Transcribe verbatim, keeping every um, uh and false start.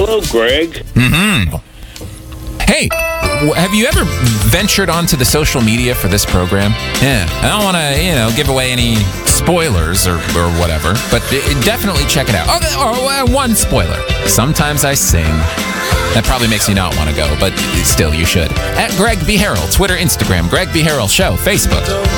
Hello, Greg. Mm-hmm. Hey, w- have you ever ventured onto the social media for this program? Yeah, I don't want to, you know, give away any spoilers or, or whatever, but it, definitely check it out. Oh, or, uh, one spoiler. Sometimes I sing. That probably makes you not want to go, but still, you should. At Greg B. Harrell, Twitter, Instagram, Greg B. Harrell Show, Facebook.